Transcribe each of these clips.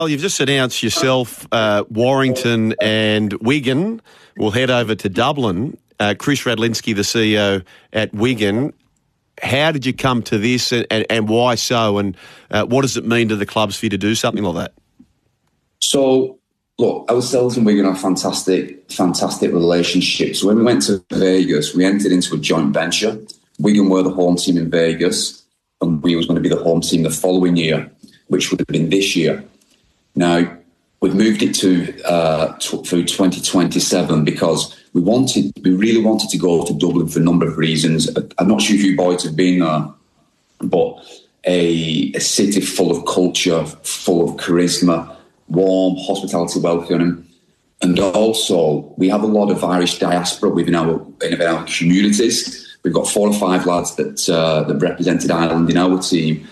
Well, you've just announced yourself, Warrington and Wigan will head over to Dublin. Chris Radlinski, the CEO at Wigan. How did you come to this and why so? And what does it mean to the clubs for you to do something like that? So, look, ourselves and Wigan are fantastic relationships. So when we went to Vegas, we entered into a joint venture. Wigan were the home team in Vegas, and we was going to be the home team the following year, which would have been this year. Now, we've moved it to through 2027 because we really wanted to go to Dublin for a number of reasons. I'm not sure if you boys have been there, but a city full of culture, full of charisma, warm, hospitality, welcoming. And also, we have a lot of Irish diaspora within our communities. We've got 4 or 5 lads that represented Ireland in our team.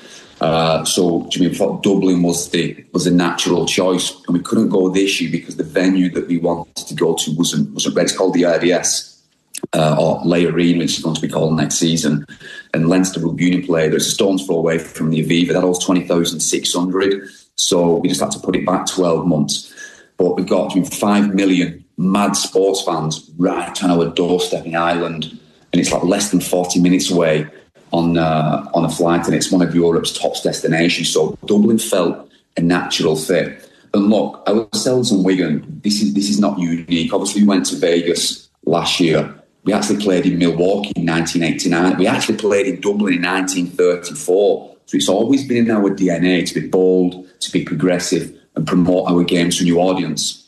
So we thought Dublin was the natural choice, and we couldn't go this year because the venue that we wanted to go to wasn't ready. It's called the RDS or Lay Arena, which is going to be called next season. And Leinster Rugby Union play. There's a stone's throw away from the Aviva. That was 20,600. So we just had to put it back 12 months. But we've got 5 million mad sports fans right on our doorstep in Ireland, and it's like less than 40 minutes away on a flight, and it's one of Europe's top destinations. So Dublin felt a natural fit. And look, ourselves and Wigan, this is not unique. Obviously, we went to Vegas last year. We actually played in Milwaukee in 1989. We actually played in Dublin in 1934. So it's always been in our DNA to be bold, to be progressive, and promote our games to a new audience.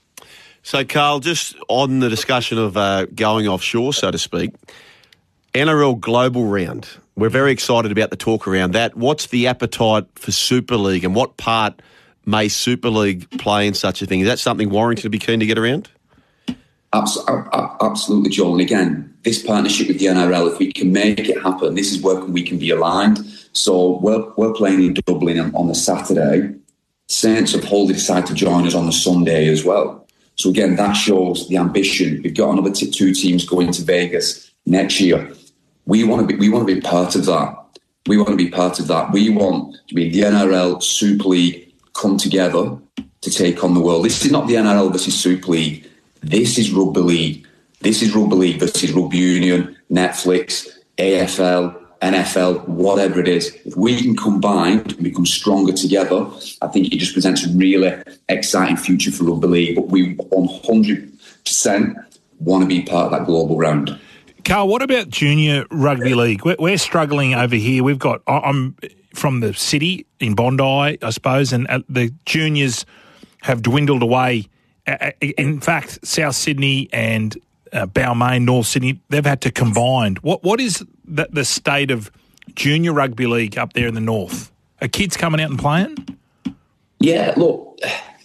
So, Carl, just on the discussion of going offshore, so to speak, NRL Global Round. We're very excited about the talk around that. What's the appetite for Super League, and what part may Super League play in such a thing? Is that something Warrington would be keen to get around? Absolutely, Joel. And again, this partnership with the NRL, if we can make it happen, this is where we can be aligned. So we're playing in Dublin on the Saturday. Saints have wholly decided to join us on the Sunday as well. So again, that shows the ambition. We've got another 2 teams going to Vegas next year. We want to be part of that. We want to be part of that. We want to be the NRL Super League come together to take on the world. This is not the NRL versus Super League. This is Rugby League. This is Rugby League versus Rugby Union, Netflix, AFL, NFL, whatever it is. If we can combine and become stronger together, I think it just presents a really exciting future for Rugby League. But we 100% want to be part of that global round. Carl, what about junior rugby league? We're struggling over here. I'm from the city in Bondi, I suppose, and the juniors have dwindled away. In fact, South Sydney and Balmain, North Sydney, they've had to combine. What is the state of junior rugby league up there in the north? Are kids coming out and playing? Yeah, look,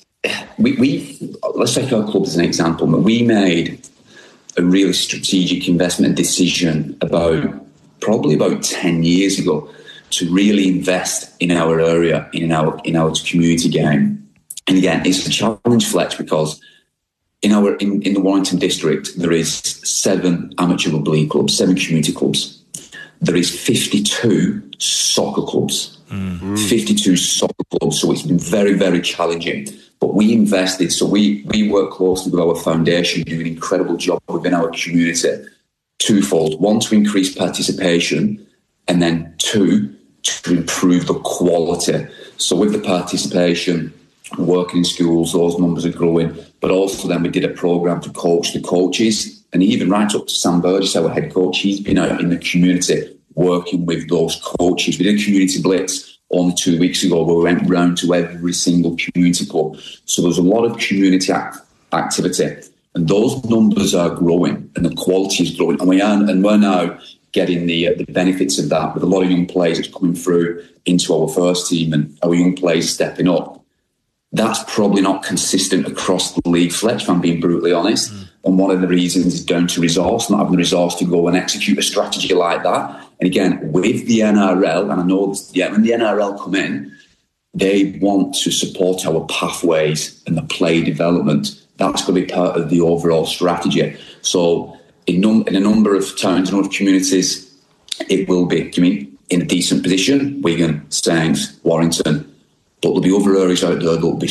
let's take our club as an example. We made a really strategic investment decision probably about 10 years ago to really invest in our area, in our community game. And again, it's a challenge, Fletch, because in the Warrington district, there is 7 amateur rugby league clubs, 7 community clubs. There is 52 soccer clubs. Mm-hmm. 52 soccer clubs. So it's been very, very challenging. But we invested, so we work closely with our foundation, doing an incredible job within our community. Twofold. 1, to increase participation, and then 2, to improve the quality. So with the participation, working in schools, those numbers are growing. But also then we did a programme to coach the coaches, and even right up to Sam Burgess, our head coach, he's been out in the community working with those coaches. We did a community blitz only 2 weeks ago where we went round to every single community club. So there's a lot of community activity, and those numbers are growing and the quality is growing. And we're now getting the benefits of that with a lot of young players that's coming through into our first team and our young players stepping up. That's probably not consistent across the league, Fletch, if I'm being brutally honest. And one of the reasons is down to resource, not having the resource to go and execute a strategy like that. And again, with the NRL, and I know when the NRL come in, they want to support our pathways and the play development. That's going to be part of the overall strategy. So in a number of towns and other communities, it will be, in a decent position. Wigan, Saints, Warrington, but there'll be other areas out there that'll be